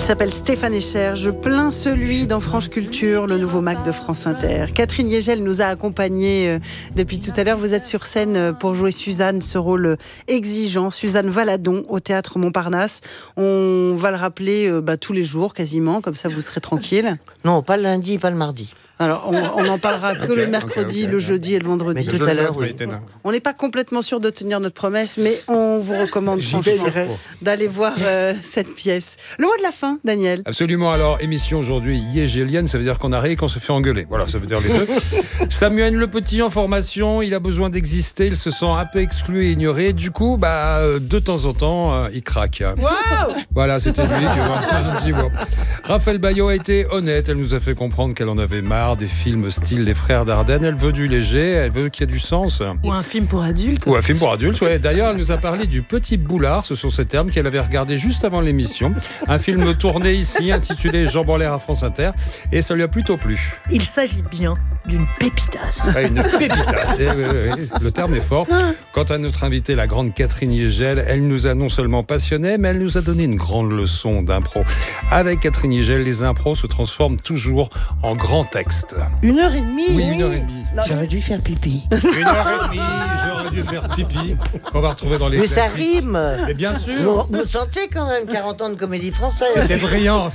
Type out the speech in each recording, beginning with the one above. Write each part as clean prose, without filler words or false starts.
s'appelle Stéphane Escher. Je plains celui dans France Culture, le nouveau Mac de France Inter. Catherine Yegel nous a accompagnés depuis tout à l'heure. Vous êtes sur scène pour jouer Suzanne, ce rôle exigeant. Suzanne Valadon au Théâtre Montparnasse. On va le rappeler tous les jours quasiment, comme ça vous serez tranquille. Non, pas le lundi, pas le mardi. Alors, on n'en parlera que le mercredi, le jeudi et le vendredi. Mais tout à l'heure, oui. On n'est pas complètement sûr de tenir notre promesse, mais on vous recommande franchement d'aller voir cette pièce. Le mot de la fin, Daniel. Absolument. Alors, émission aujourd'hui yégélienne, ça veut dire qu'on a ri et qu'on se fait engueuler. Voilà, ça veut dire les deux. Samuel Le Petit en formation, il a besoin d'exister, il se sent un peu exclu et ignoré. Du coup, de temps en temps, il craque. Wow. Voilà, c'était lui qui m'a dit. Raphaël Baillot a été honnête, elle nous a fait comprendre qu'elle en avait marre des films style Les Frères Dardenne. Elle veut du léger, elle veut qu'il y ait du sens. Ou un film pour adultes. Ou un film pour adultes, ouais. D'ailleurs, elle nous a parlé du Petit Boulard, ce sont ces termes qu'elle avait regardé juste avant l'émission. Un film tourné ici, intitulé Jambes en l'air à France Inter, et ça lui a plutôt plu. Il s'agit bien d'une pépitas. Ouais, une pépitas, le terme est fort. Quant à notre invitée, la grande Catherine Yegel, elle nous a non seulement passionnés, mais elle nous a donné une grande leçon d'impro. Avec Catherine Yegel, les impros se transforment toujours en grands textes. 1h30. Oui, 1h30. J'aurais dû faire pipi. 1h30, j'aurais dû faire pipi. Qu'on va retrouver dans les Mais classiques. ça rime. Mais bien sûr. Vous sentez quand même 40 ans de comédie française. C'était brillant.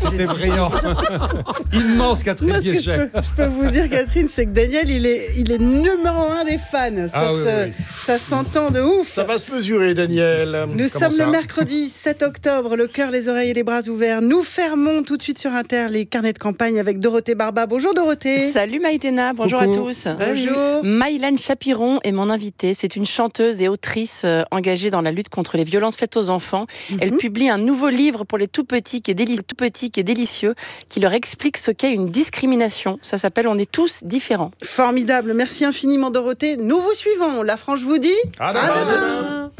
Immense Catherine Moi, ce que Yegel. je peux vous dire, Catherine, c'est que Daniel, il est numéro 1 des fans. Ça s'entend de ouf. Ça va se mesurer, Daniel. Nous sommes le mercredi 7 octobre, le cœur, les oreilles et les bras ouverts. Nous fermons tout de suite sur Inter les carnets de campagne avec Dorothée Barba. Bonjour Dorothée. Salut Maïtena, bonjour Coucou. à tous. Bonjour. Maïlène Chapiron est mon invitée. C'est une chanteuse et autrice engagée dans la lutte contre les violences faites aux enfants. Elle publie un nouveau livre pour les tout petits qui est délicieux, qui leur explique ce qu'est une discrimination. Ça s'appelle On est tous différents. Formidable, merci infiniment Dorothée. Nous vous suivons, la France vous dit À demain.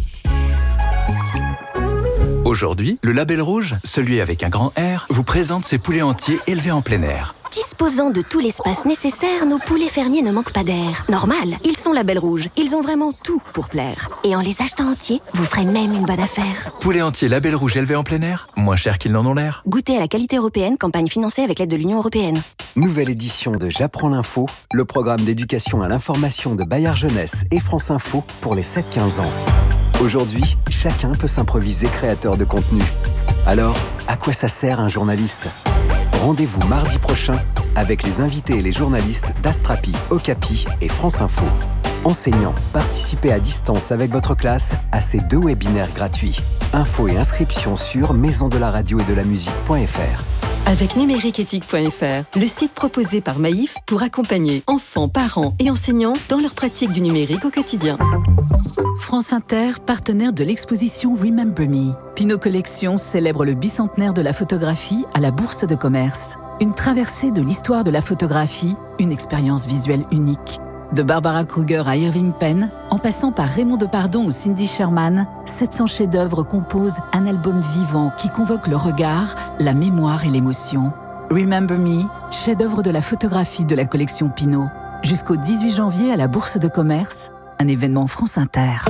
Aujourd'hui, le Label Rouge, celui avec un grand R, vous présente ses poulets entiers élevés en plein air. Disposant de tout l'espace nécessaire, nos poulets fermiers ne manquent pas d'air. Normal, ils sont Label Rouge. Ils ont vraiment tout pour plaire. Et en les achetant entiers, vous ferez même une bonne affaire. Poulets entiers Label Rouge élevés en plein air, moins cher qu'ils n'en ont l'air. Goûtez à la qualité européenne, campagne financée avec l'aide de l'Union européenne. Nouvelle édition de J'apprends l'info, le programme d'éducation à l'information de Bayard Jeunesse et France Info pour les 7-15 ans. Aujourd'hui, chacun peut s'improviser créateur de contenu. Alors, à quoi ça sert un journaliste ? Rendez-vous mardi prochain avec les invités et les journalistes d'Astrapi, Okapi et France Info. Enseignants, participez à distance avec votre classe à ces 2 webinaires gratuits. Infos et inscriptions sur maisondelaradio-et-de-la-musique.fr. Avec numériqueéthique.fr, le site proposé par Maïf pour accompagner enfants, parents et enseignants dans leur pratique du numérique au quotidien. France Inter, partenaire de l'exposition Remember Me. Pinot Collection célèbre le bicentenaire de la photographie à la Bourse de Commerce. Une traversée de l'histoire de la photographie, une expérience visuelle unique. De Barbara Kruger à Irving Penn, en passant par Raymond Depardon ou Cindy Sherman, 700 chefs-d'œuvre composent un album vivant qui convoque le regard, la mémoire et l'émotion. Remember Me, chef-d'œuvre de la photographie de la collection Pinot. Jusqu'au 18 janvier à la Bourse de Commerce, un événement France Inter.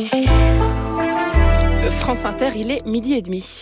France Inter, il est 12h30.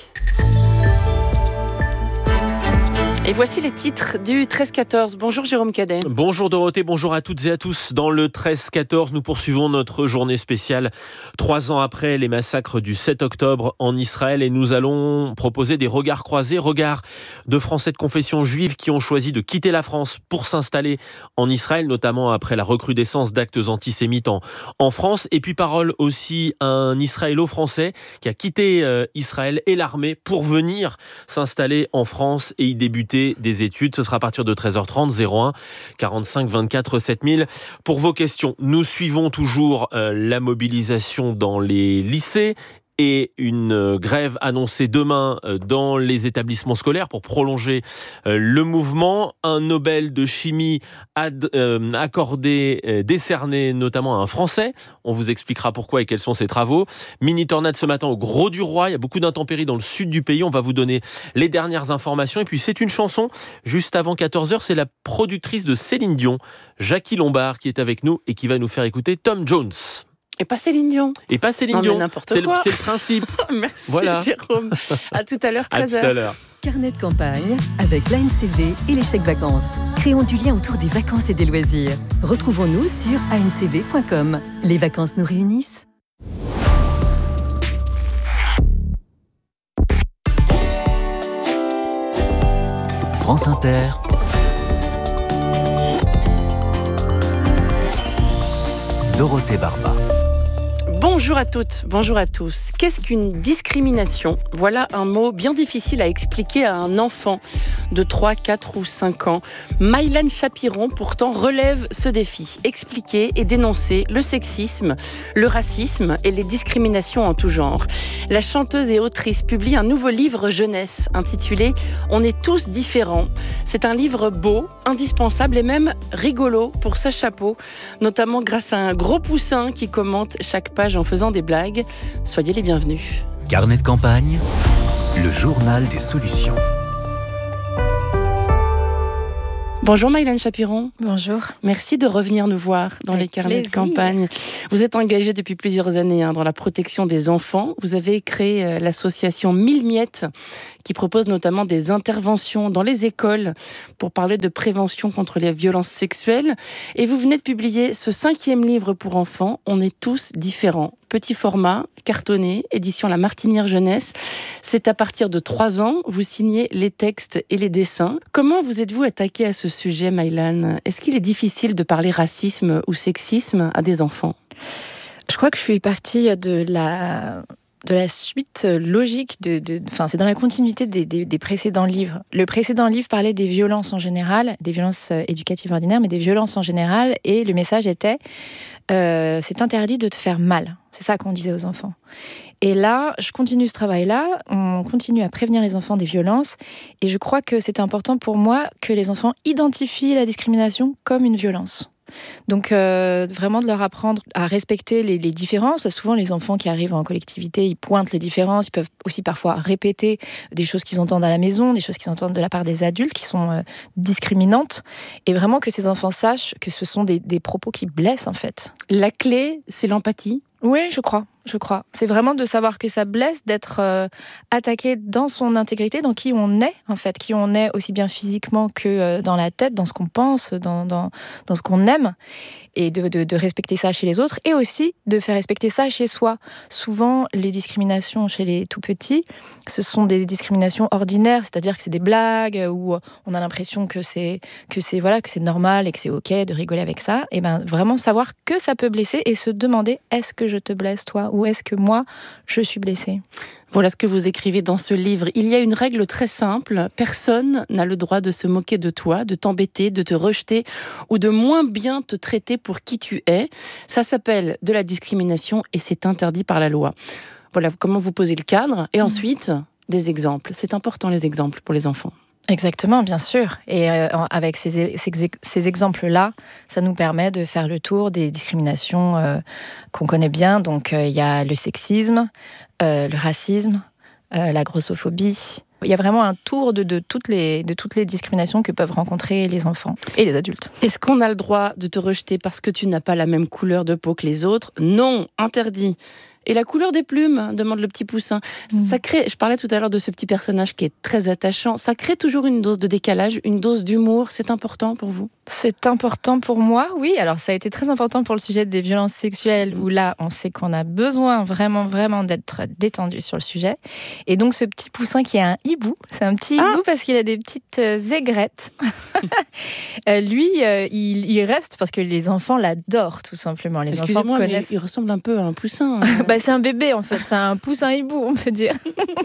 Et voici les titres du 13-14. Bonjour Jérôme Cadet. Bonjour Dorothée, bonjour à toutes et à tous. Dans le 13-14, nous poursuivons notre journée spéciale 3 ans après les massacres du 7 octobre en Israël et nous allons proposer des regards croisés, regards de Français de confession juive qui ont choisi de quitter la France pour s'installer en Israël, notamment après la recrudescence d'actes antisémites en France. Et puis parole aussi à un Israélo-Français qui a quitté Israël et l'armée pour venir s'installer en France et y débuter des études. Ce sera à partir de 13h30, 01 45 24 7000. Pour vos questions, nous suivons toujours la mobilisation dans les lycées et une grève annoncée demain dans les établissements scolaires pour prolonger le mouvement. Un Nobel de chimie accordé, décerné notamment à un Français. On vous expliquera pourquoi et quels sont ses travaux. Mini tornade ce matin au Gros du Roi. Il y a beaucoup d'intempéries dans le sud du pays. On va vous donner les dernières informations. Et puis c'est une chanson juste avant 14h. C'est la productrice de Céline Dion, Jackie Lombard, qui est avec nous et qui va nous faire écouter Tom Jones. Et pas Céline Dion. Et pas Céline Dion. N'importe quoi. C'est le principe. Merci voilà. Jérôme. À tout à l'heure, 13h. À tout à l'heure. Carnet de campagne avec l'ANCV et les chèques vacances. Créons du lien autour des vacances et des loisirs. Retrouvons-nous sur ancv.com. Les vacances nous réunissent. France Inter. Dorothée Barba. Bonjour à toutes, bonjour à tous. Qu'est-ce qu'une discrimination ? Voilà un mot bien difficile à expliquer à un enfant de 3, 4 ou 5 ans. Maïlan Chapiron pourtant relève ce défi. Expliquer et dénoncer le sexisme, le racisme et les discriminations en tout genre. La chanteuse et autrice publie un nouveau livre jeunesse intitulé « On est tous différents ». C'est un livre beau, indispensable et même rigolo pour sa chapeau, notamment grâce à un gros poussin qui commente chaque page en faisant des blagues. Soyez les bienvenus. Carnet de campagne, le journal des solutions. Bonjour Maïlan Chapiron. Bonjour. Merci de revenir nous voir dans les carnets de campagne. Vous êtes engagée depuis plusieurs années dans la protection des enfants. Vous avez créé l'association 1000 miettes qui propose notamment des interventions dans les écoles pour parler de prévention contre les violences sexuelles. Et vous venez de publier ce 5e livre pour enfants, On est tous différents. Petit format, cartonné, édition La Martinière Jeunesse. C'est à partir de 3 ans, vous signez les textes et les dessins. Comment vous êtes-vous attaquée à ce sujet, Maïlan ? Est-ce qu'il est difficile de parler racisme ou sexisme à des enfants ? Je crois que je suis partie de la suite logique, c'est dans la continuité des précédents livres. Le précédent livre parlait des violences en général, des violences éducatives ordinaires, mais des violences en général, et le message était c'est interdit de te faire mal. C'est ça qu'on disait aux enfants. Et là, je continue ce travail-là, on continue à prévenir les enfants des violences, et je crois que c'est important pour moi que les enfants identifient la discrimination comme une violence. Donc vraiment de leur apprendre à respecter les différences. Souvent les enfants qui arrivent en collectivité, ils pointent les différences, ils peuvent aussi parfois répéter des choses qu'ils entendent à la maison, des choses qu'ils entendent de la part des adultes qui sont discriminantes, et vraiment que ces enfants sachent que ce sont des propos qui blessent en fait. La clé, c'est l'empathie ? Oui, je crois. C'est vraiment de savoir que ça blesse, d'être attaqué dans son intégrité, dans qui on est, en fait. Qui on est aussi bien physiquement que dans la tête, dans ce qu'on pense, dans ce qu'on aime. Et de respecter ça chez les autres. Et aussi de faire respecter ça chez soi. Souvent, les discriminations chez les tout-petits, ce sont des discriminations ordinaires. C'est-à-dire que c'est des blagues, où on a l'impression que c'est normal et que c'est OK de rigoler avec ça. Et bien, vraiment savoir que ça peut blesser et se demander, est-ce que je te blesse, toi ? Ou est-ce que moi, je suis blessée ? Voilà ce que vous écrivez dans ce livre. Il y a une règle très simple. Personne n'a le droit de se moquer de toi, de t'embêter, de te rejeter ou de moins bien te traiter pour qui tu es. Ça s'appelle de la discrimination et c'est interdit par la loi. Voilà comment vous posez le cadre. Et ensuite, des exemples. C'est important les exemples pour les enfants. Exactement, bien sûr. Et avec ces exemples-là, ça nous permet de faire le tour des discriminations qu'on connaît bien. Donc, il y a le sexisme, le racisme, la grossophobie. Il y a vraiment un tour de toutes les discriminations que peuvent rencontrer les enfants et les adultes. Est-ce qu'on a le droit de te rejeter parce que tu n'as pas la même couleur de peau que les autres ? Non, interdit. Et la couleur des plumes, demande le petit poussin. Ça crée, je parlais tout à l'heure de ce petit personnage qui est très attachant, ça crée toujours une dose de décalage, une dose d'humour. C'est important pour vous ? C'est important pour moi, oui. Alors ça a été très important pour le sujet des violences sexuelles, où là, on sait qu'on a besoin vraiment d'être détendu sur le sujet. Et donc ce petit poussin qui est un hibou, c'est un petit hibou parce qu'il a des petites aigrettes. Lui, il reste parce que les enfants l'adorent tout simplement. Les enfants connaissent. Il ressemble un peu à un poussin. C'est un bébé en fait, c'est un poussin hibou, on peut dire.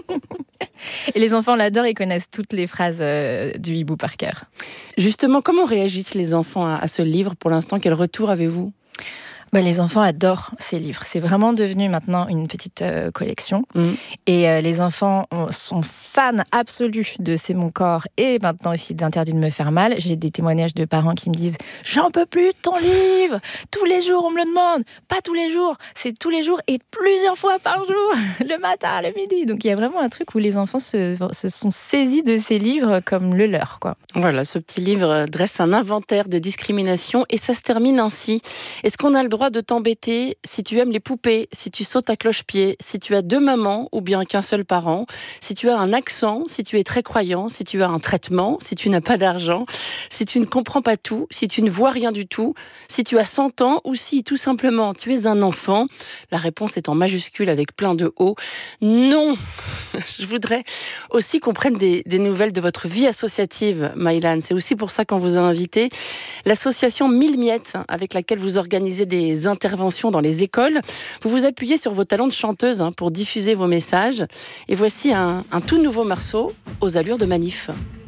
Et les enfants l'adorent, ils connaissent toutes les phrases du hibou par cœur. Justement, comment réagissent les enfants à ce livre pour l'instant ? Quel retour avez-vous ? Les enfants adorent ces livres. C'est vraiment devenu maintenant une petite collection. Et les enfants sont fans absolus de C'est mon corps et maintenant aussi d'Interdit de me faire mal. J'ai des témoignages de parents qui me disent « J'en peux plus de ton livre ! Tous les jours, on me le demande. Pas tous les jours, c'est tous les jours et plusieurs fois par jour, le matin, le midi. » Donc il y a vraiment un truc où les enfants se sont saisis de ces livres comme le leur, quoi. Voilà, ce petit livre dresse un inventaire des discriminations et ça se termine ainsi. Est-ce qu'on a le droit droit de t'embêter si tu aimes les poupées, si tu sautes à cloche-pied, si tu as 2 mamans ou bien qu'un seul parent, si tu as un accent, si tu es très croyant, si tu as un traitement, si tu n'as pas d'argent, si tu ne comprends pas tout, si tu ne vois rien du tout, si tu as 100 ans ou si tout simplement tu es un enfant. La réponse est en majuscule avec plein de O. Non. Je voudrais aussi qu'on prenne des nouvelles de votre vie associative, Maïlan. C'est aussi pour ça qu'on vous a invité. L'association 1000 miettes, avec laquelle vous organisez des interventions dans les écoles. Vous vous appuyez sur vos talents de chanteuse pour diffuser vos messages. Et voici un tout nouveau morceau aux allures de manif.